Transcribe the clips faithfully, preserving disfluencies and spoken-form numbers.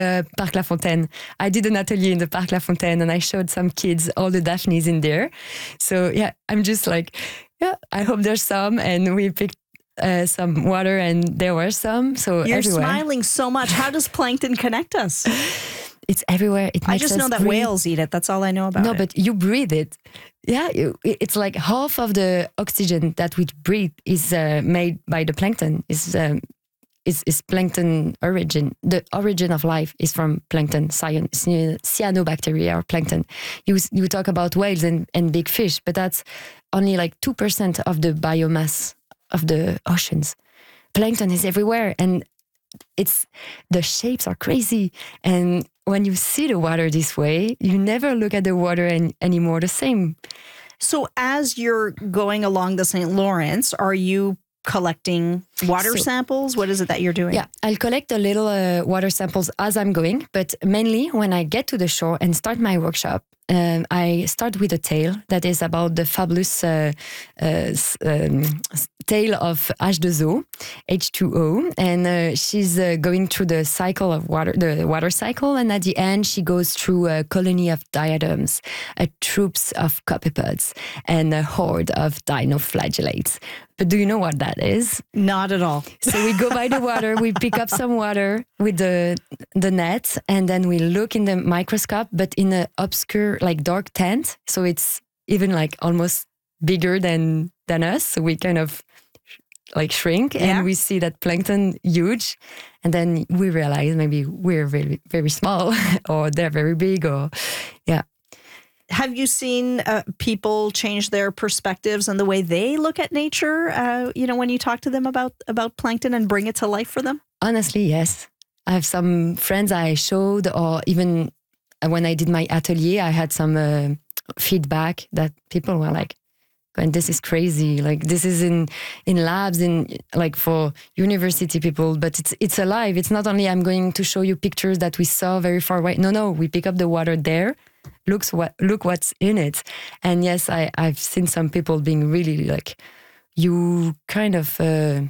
uh, Parc La Fontaine. I did an atelier in the Parc La Fontaine and I showed some kids all the daphnes in there. So yeah, I'm just like, yeah, I hope there's some. And we picked uh, some water and there were some. So You're everywhere. smiling so much. How does plankton connect us? It's everywhere. It I makes just us know that breathe. whales eat it. That's all I know about No, it. but you breathe it. Yeah, you, it's like half of the oxygen that we breathe is uh, made by the plankton. Is um, is is plankton origin. The origin of life is from plankton, cyan, cyanobacteria or plankton. You you talk about whales and, and big fish, but that's only like two percent of the biomass of the oceans. Plankton is everywhere, and it's the shapes are crazy. And when you see the water this way, you never look at the water any, anymore the same. So as you're going along the Saint Lawrence, are you collecting water So- samples? What is it that you're doing? Yeah, I'll collect a little uh, water samples as I'm going, but mainly when I get to the shore and start my workshop, um, I start with a tale that is about the fabulous uh, uh, s- um, s- tale of H two O, H two O, and uh, she's uh, going through the cycle of water, the water cycle, and at the end she goes through a colony of diadems, a troops of copepods, and a horde of dinoflagellates. But do you know what that is? Not at all. So we go by the water, we pick up some water with the the net, and then we look in the microscope, but in an obscure, like dark tent. So it's even like almost bigger than than us. So we kind of like shrink, Yeah. and we see that plankton huge, and then we realize maybe we're very very small, or they're very big, or yeah. Have you seen uh, people change their perspectives and the way they look at nature? Uh, you know, when you talk to them about about plankton and bring it to life for them. Honestly, yes. I have some friends I showed, or even when I did my atelier, I had some uh, feedback that people were like, "And this is crazy! Like this is in in labs, in like for university people, but it's it's alive. It's not only I'm going to show you pictures that we saw very far away. No, no, we pick up the water there. Looks what look what's in it. And yes, I I've seen some people being really like, you kind of." Uh,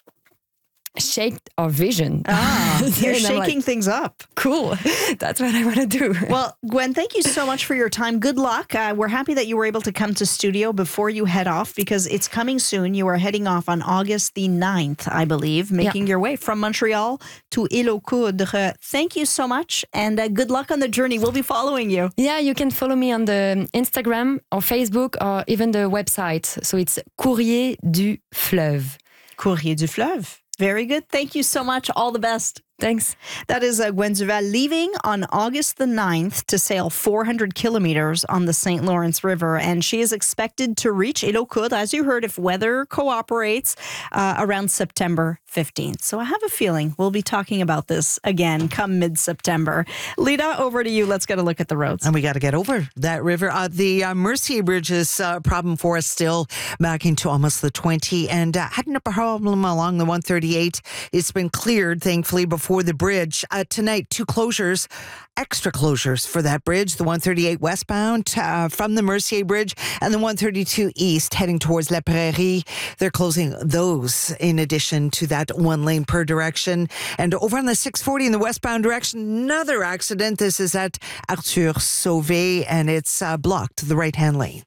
shaped our vision. Ah, you're And I'm shaking like, things up. cool. That's what I want to do. Well, Gwen, thank you so much for your time. Good luck. Uh, we're happy that you were able to come to studio before you head off, because it's coming soon. You are heading off on August the ninth, I believe, making your way from Montreal to Île-aux-Coudres. Thank you so much, and uh, good luck on the journey. We'll be following you. Yeah, you can follow me on the Instagram or Facebook or even the website. So it's Courrier du Fleuve. Courrier du Fleuve. Very good. Thank you so much. All the best. Thanks. That is uh, Gwen Duval leaving on August the ninth to sail four hundred kilometers on the Saint Lawrence River. And she is expected to reach Île-aux-Coudres, as you heard, if weather cooperates, uh, around September fifteenth. So I have a feeling we'll be talking about this again come mid-September. Lita, over to you. Let's get a look at the roads. And we got to get over that river. Uh, the uh, Mercier Bridge is uh, a problem for us still, back into almost the twenty. And uh, had a problem along the one thirty-eight. It's been cleared, thankfully, before the bridge. Uh, tonight, two closures, extra closures for that bridge. The one thirty-eight westbound uh, from the Mercier Bridge, and the one thirty-two east heading towards La Prairie. They're closing those in addition to that one lane per direction. And over on the six forty in the westbound direction, another accident. This is at Arthur Sauvé, and it's uh, blocked the right-hand lane.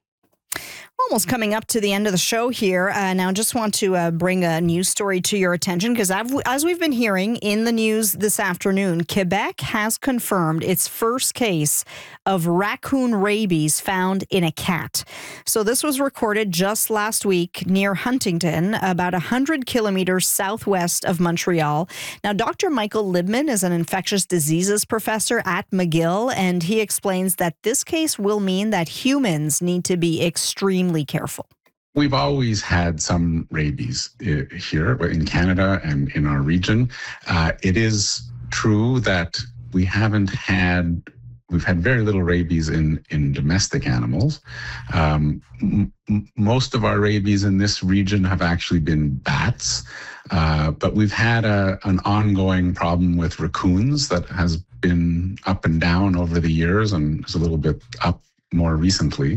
Almost coming up to the end of the show here. Uh, now, just want to uh, bring a news story to your attention, because as we've been hearing in the news this afternoon, Quebec has confirmed its first case of raccoon rabies found in a cat. So this was recorded just last week near Huntington, about one hundred kilometers southwest of Montreal. Now, Doctor Michael Libman is an infectious diseases professor at McGill, and he explains that this case will mean that humans need to be extremely careful. We've always had some rabies uh, here in Canada and in our region. Uh, it is true that we haven't had, we've had very little rabies in, in domestic animals. Um, m- most of our rabies in this region have actually been bats, uh, but we've had a, an ongoing problem with raccoons that has been up and down over the years, and is a little bit up more recently.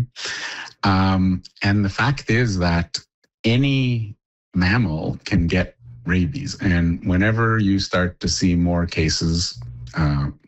Um, and the fact is that any mammal can get rabies. And whenever you start to see more cases uh,